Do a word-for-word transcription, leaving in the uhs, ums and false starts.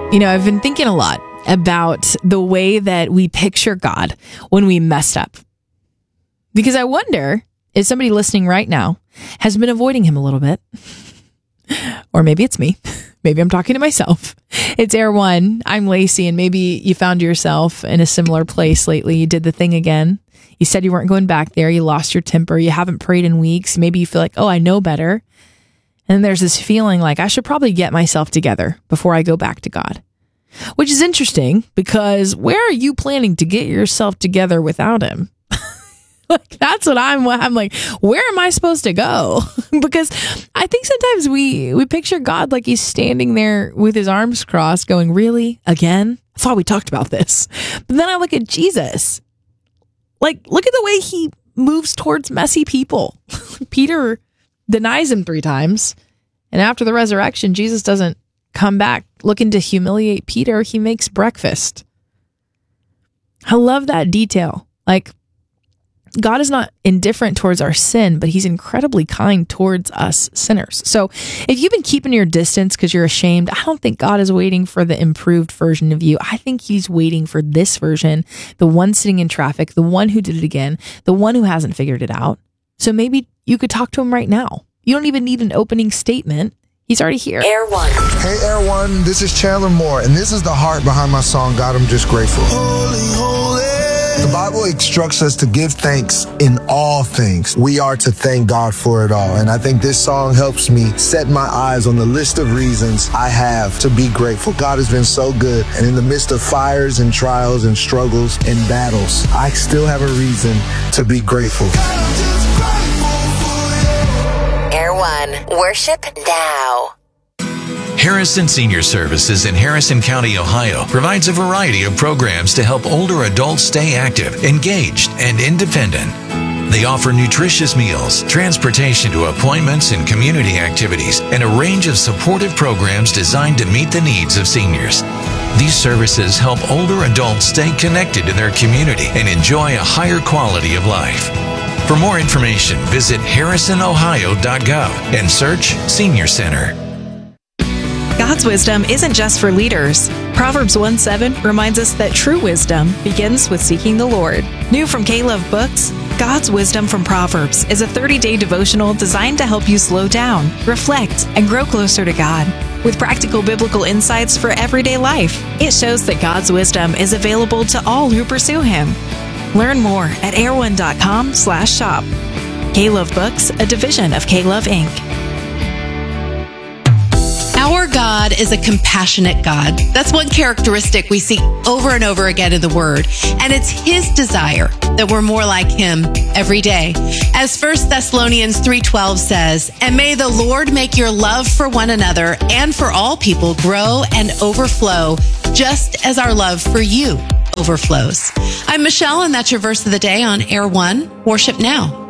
You know, I've been thinking a lot about the way that we picture God when we messed up. Because I wonder if somebody listening right now has been avoiding him a little bit. Or maybe it's me. Maybe I'm talking to myself. It's Air One. I'm Lacey, and maybe you found yourself in a similar place lately. You did the thing again. You said you weren't going back there. You lost your temper. You haven't prayed in weeks. Maybe you feel like, oh, I know better. And there's this feeling like I should probably get myself together before I go back to God. Which is interesting because where are you planning to get yourself together without him? Like, that's what I'm, I'm like, where am I supposed to go? Because I think sometimes we, we picture God like he's standing there with his arms crossed going, really? Again? I thought we talked about this. But then I look at Jesus. Like, look at the way he moves towards messy people. Peter denies him three times. And after the resurrection, Jesus doesn't come back looking to humiliate Peter. He makes breakfast. I love that detail. Like, God is not indifferent towards our sin, but he's incredibly kind towards us sinners. So if you've been keeping your distance because you're ashamed, I don't think God is waiting for the improved version of you. I think he's waiting for this version, the one sitting in traffic, the one who did it again, the one who hasn't figured it out. So maybe you could talk to him right now. You don't even need an opening statement. He's already here. Air One. Hey, Air One, this is Chandler Moore, and this is the heart behind my song, God, I'm Just Grateful. Holy, holy. The Bible instructs us to give thanks in all things. We are to thank God for it all. And I think this song helps me set my eyes on the list of reasons I have to be grateful. God has been so good. And in the midst of fires and trials and struggles and battles, I still have a reason to be grateful. Air One. Worship now. Harrison Senior Services in Harrison County, Ohio provides a variety of programs to help older adults stay active, engaged, and independent. They offer nutritious meals, transportation to appointments and community activities, and a range of supportive programs designed to meet the needs of seniors. These services help older adults stay connected to their community and enjoy a higher quality of life. For more information, visit harrison ohio dot gov and search Senior Center. God's wisdom isn't just for leaders. Proverbs one seven reminds us that true wisdom begins with seeking the Lord. New from K-Love Books, God's Wisdom from Proverbs is a thirty-day devotional designed to help you slow down, reflect, and grow closer to God. With practical biblical insights for everyday life, it shows that God's wisdom is available to all who pursue Him. Learn more at air one dot com slash shop. K-Love Books, a division of K-Love Incorporated. Our God is a compassionate God. That's one characteristic we see over and over again in the Word. And it's His desire that we're more like Him every day. As First Thessalonians three twelve says, "And may the Lord make your love for one another and for all people grow and overflow, just as our love for you overflows." I'm Michelle, and that's your verse of the day on Air One. Worship now.